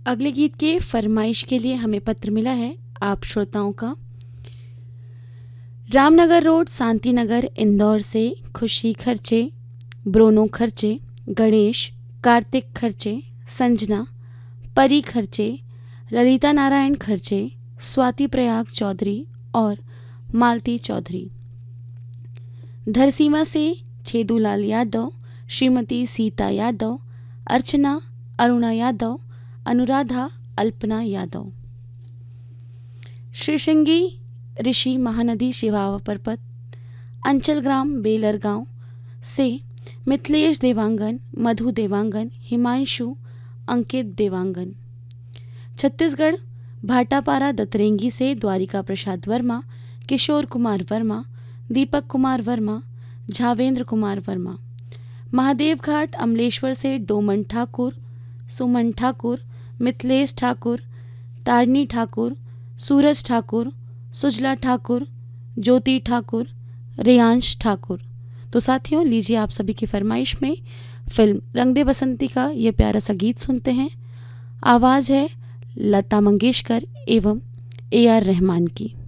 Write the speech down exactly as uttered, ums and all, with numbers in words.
अगले गीत के फरमाइश के लिए हमें पत्र मिला है आप श्रोताओं का। रामनगर रोड, शांति नगर, इंदौर से खुशी खर्चे, ब्रोनो खर्चे, गणेश, कार्तिक खर्चे, संजना, परी खर्चे, ललिता नारायण खर्चे, स्वाति प्रयाग चौधरी और मालती चौधरी। धरसीमा से छेदूलाल यादव, श्रीमती सीता यादव, अर्चना, अरुणा यादव, अनुराधा, अल्पना यादव। श्रीशृंगी ऋषि महानदी शिवावा पर्वत, अंचल ग्राम बेलर गांव से मिथिलेश देवांगन, मधु देवांगन, हिमांशु, अंकित देवांगन। छत्तीसगढ़ भाटापारा दतरेंगी से द्वारिका प्रसाद वर्मा, किशोर कुमार वर्मा, दीपक कुमार वर्मा, झावेंद्र कुमार वर्मा। महादेव घाट अमलेश्वर से डोमन ठाकुर, सुमन ठाकुर, मिथिलेश ठाकुर, तारनी ठाकुर, सूरज ठाकुर, सुजला ठाकुर, ज्योति ठाकुर, रेयांश ठाकुर। तो साथियों, लीजिए आप सभी की फरमाइश में फिल्म रंग दे बसंती का ये प्यारा सा गीत सुनते हैं। आवाज़ है लता मंगेशकर एवं ए आर रहमान की।